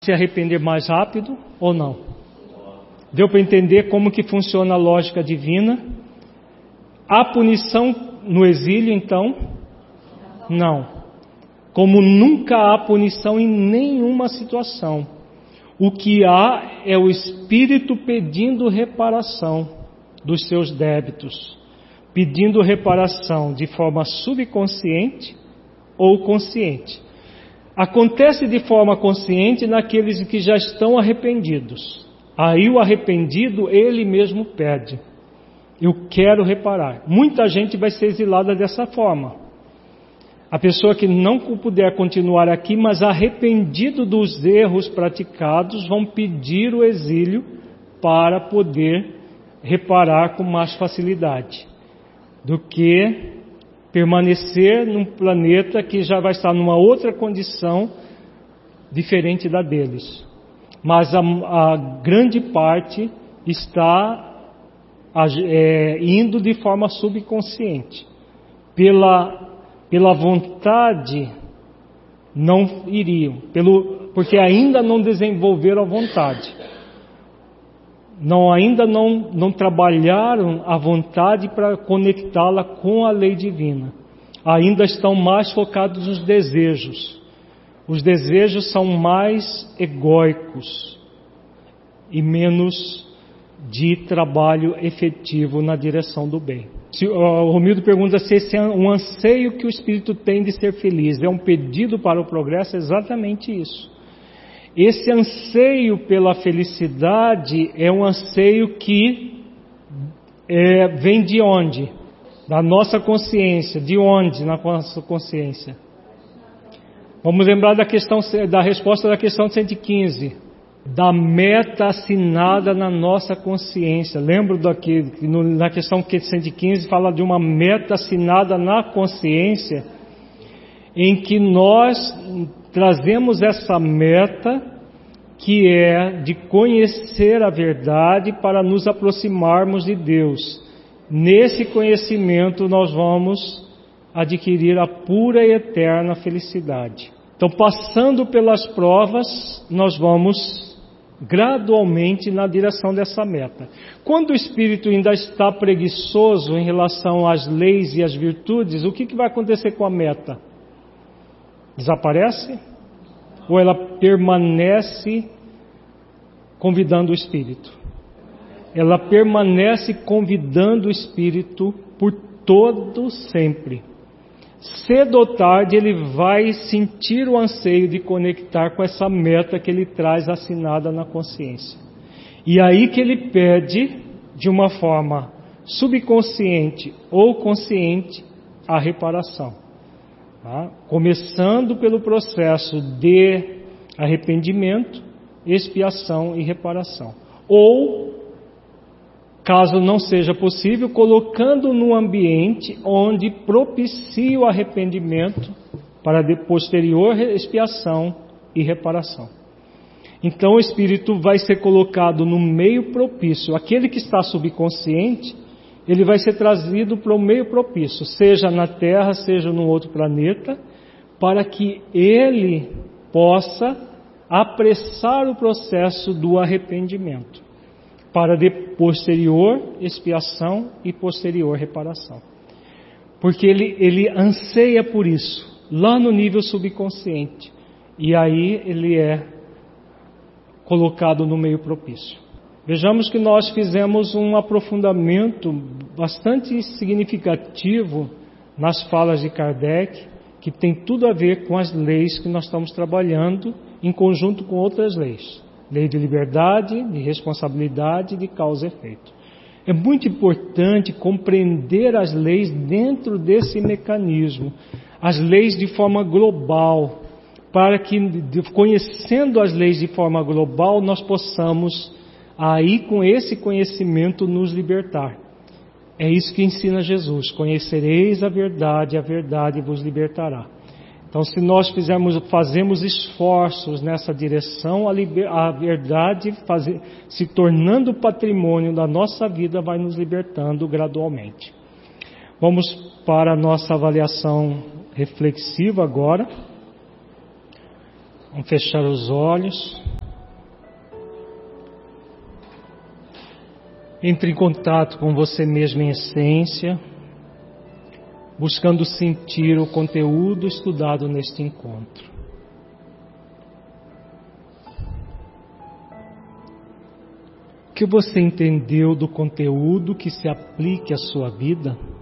se arrepender mais rápido ou não? Deu para entender como que funciona a lógica divina? Há punição no exílio, então? Não. Como nunca há punição em nenhuma situação. O que há é o Espírito pedindo reparação dos seus débitos, pedindo reparação de forma subconsciente ou consciente. Acontece de forma consciente naqueles que já estão arrependidos. Aí o arrependido, ele mesmo pede: eu quero reparar. Muita gente vai ser exilada dessa forma. A pessoa que não puder continuar aqui, mas arrependido dos erros praticados, vão pedir o exílio para poder reparar com mais facilidade do que permanecer num planeta que já vai estar numa outra condição diferente da deles. Mas a grande parte está indo de forma subconsciente. Pela vontade não iriam, porque ainda não desenvolveram a vontade. Ainda não trabalharam a vontade para conectá-la com a lei divina. Ainda estão mais focados nos desejos. Os desejos são mais egóicos e menos de trabalho efetivo na direção do bem. O Romildo pergunta se esse é um anseio que o espírito tem de ser feliz. É um pedido para o progresso? É exatamente isso. Esse anseio pela felicidade é um anseio que vem de onde? Da nossa consciência. De onde na nossa consciência? Vamos lembrar da resposta da questão 115. Da meta assinada na nossa consciência. Lembro que na questão 115 fala de uma meta assinada na consciência, em que nós trazemos essa meta, que é de conhecer a verdade para nos aproximarmos de Deus. Nesse conhecimento nós vamos adquirir a pura e eterna felicidade. Então, passando pelas provas, nós vamos gradualmente na direção dessa meta. Quando o espírito ainda está preguiçoso em relação às leis e às virtudes, o que vai acontecer com a meta? Desaparece? Ou ela permanece convidando o espírito? Ela permanece convidando o espírito por todo sempre. Cedo ou tarde ele vai sentir o anseio de conectar com essa meta que ele traz assinada na consciência. E aí que ele pede, de uma forma subconsciente ou consciente, a reparação. Tá? Começando pelo processo de arrependimento, expiação e reparação. Ou, caso não seja possível, colocando num ambiente onde propicie o arrependimento para de posterior expiação e reparação. Então o espírito vai ser colocado no meio propício. Aquele que está subconsciente, ele vai ser trazido para o meio propício, seja na Terra, seja num outro planeta, para que ele possa apressar o processo do arrependimento, para de posterior expiação e posterior reparação. Porque ele anseia por isso, lá no nível subconsciente. E aí ele é colocado no meio propício. Vejamos que nós fizemos um aprofundamento bastante significativo nas falas de Kardec, que tem tudo a ver com as leis que nós estamos trabalhando em conjunto com outras leis. Lei de liberdade, de responsabilidade, de causa e efeito. É muito importante compreender as leis dentro desse mecanismo, as leis de forma global, para que, conhecendo as leis de forma global, nós possamos, aí com esse conhecimento, nos libertar. É isso que ensina Jesus: conhecereis a verdade vos libertará. Então, se nós fazemos esforços nessa direção, a verdade, se tornando patrimônio da nossa vida, vai nos libertando gradualmente. Vamos para a nossa avaliação reflexiva agora. Vamos fechar os olhos. Entre em contato com você mesmo em essência, buscando sentir o conteúdo estudado neste encontro. O que você entendeu do conteúdo que se aplique à sua vida?